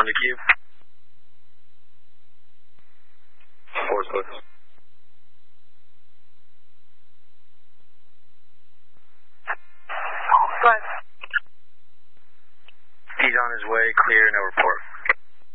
On the cube. 4 clicks. Five. He's on his way, clear, no report.